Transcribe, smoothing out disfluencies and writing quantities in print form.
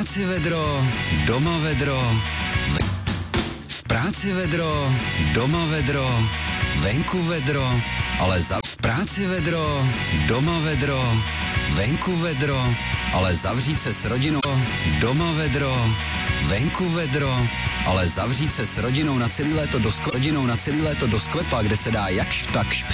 práci vedro, doma vedro, v práci vedro, doma vedro, venku vedro, ale v práci vedro, doma vedro, venku vedro, ale zavřít se s rodinou, doma vedro, venku vedro, ale zavřít se s rodinou na celý léto do sklepa, kde se dá jakž takž